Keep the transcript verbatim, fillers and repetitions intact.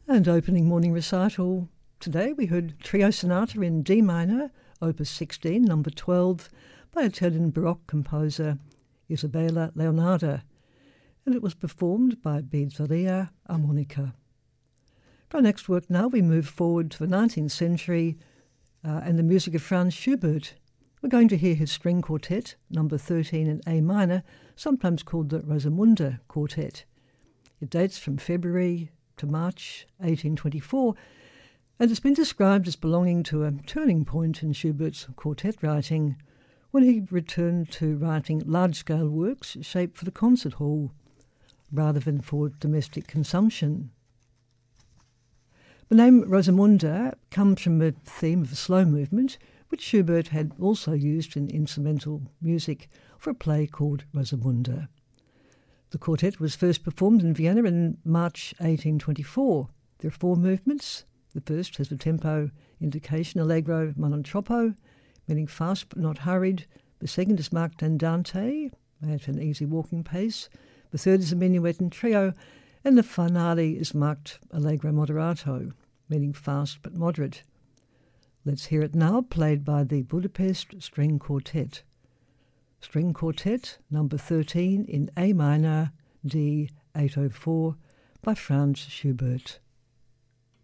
And opening morning recital, today we heard Trio Sonata in D minor, opus sixteen, number twelve, by Italian Baroque composer Isabella Leonarda, and it was performed by Pizzeria Armonica. For our next work now, we move forward to the nineteenth century uh, and the music of Franz Schubert. We're going to hear his string quartet, number thirteen in A minor, sometimes called the Rosamunde Quartet. It dates from February to March eighteen twenty-four, and it's been described as belonging to a turning point in Schubert's quartet writing when he returned to writing large-scale works shaped for the concert hall rather than for domestic consumption. The name Rosamunde comes from a theme of a slow movement, which Schubert had also used in instrumental music for a play called Rosamunde. The quartet was first performed in Vienna in March eighteen twenty-four. There are four movements. The first has the tempo indication allegro ma non troppo, meaning fast but not hurried. The second is marked andante, at an easy walking pace. The third is a minuet in trio, and the finale is marked allegro moderato, meaning fast but moderate. Let's hear it now, played by the Budapest String Quartet. String Quartet, number thirteen in A minor, D eight oh four, by Franz Schubert.